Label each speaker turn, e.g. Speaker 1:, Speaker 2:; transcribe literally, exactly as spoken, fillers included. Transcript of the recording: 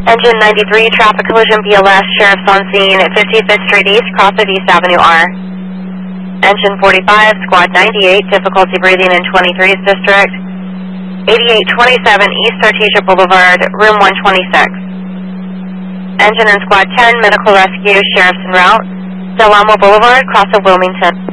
Speaker 1: Engine ninety-three, traffic collision B L S, Sheriff's on scene at fifty-fifth Street East, cross of East Avenue R. Engine forty-five, Squad ninety-eight, difficulty breathing in twenty-three's District. eighty-eight twenty-seven East Artesia Boulevard, room one twenty-six. Engine and Squad ten, medical rescue, Sheriff's en route. Del Amo Boulevard, cross of Wilmington.